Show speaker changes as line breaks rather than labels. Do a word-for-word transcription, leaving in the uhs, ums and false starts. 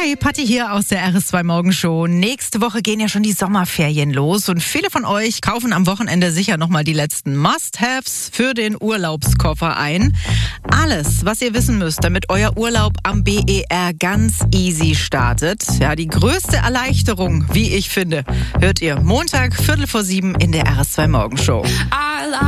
Hi, Patti hier aus der R S zwei Morgenshow. Nächste Woche gehen ja schon die Sommerferien los und viele von euch kaufen am Wochenende sicher nochmal die letzten Must-Haves für den Urlaubskoffer ein. Alles, was ihr wissen müsst, damit euer Urlaub am B E R ganz easy startet. Ja, die größte Erleichterung, wie ich finde, hört ihr Montag, Viertel vor sieben in der R S zwei Morgenshow.
I